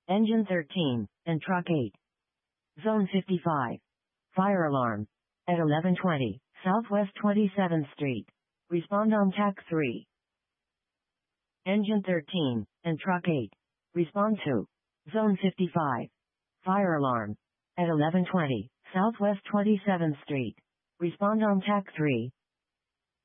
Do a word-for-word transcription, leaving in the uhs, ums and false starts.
Engine thirteen, and Truck eight. Zone fifty-five. Fire alarm. At eleven twenty, Southwest twenty-seventh Street. Respond on T A C three. Engine thirteen, and Truck eight. Respond to. Zone fifty-five. Fire alarm. At eleven twenty, Southwest twenty-seventh Street. Respond on T A C three.